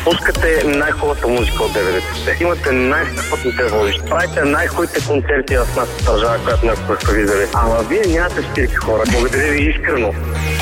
Пускате най-хубавата музика от 90-те. Имате най-страхотните водещи. Правите най-хубавите концерти в нашата държава, която някога сте виждали. Ама вие нямате стирки, хора. Благодаря ви искрено.